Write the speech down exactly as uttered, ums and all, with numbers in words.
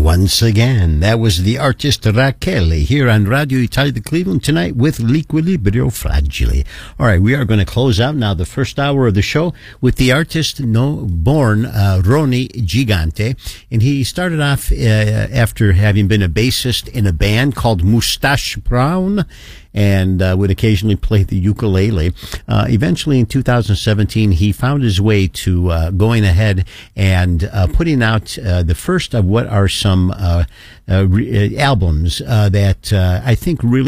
once again. That was the artist Raquel here on Radio Italia de Cleveland tonight with L'Equilibrio Fragile. All right, we are going to close out now the first hour of the show with the artist no born uh, Roni Gigante. And he started off uh, after having been a bassist in a band called Mustache Brown, and uh, would occasionally play the ukulele. Uh, eventually, in two thousand seventeen, he found his way to uh, going ahead and uh, putting out uh, the first of what are some uh, uh, re- albums uh, that uh, I think really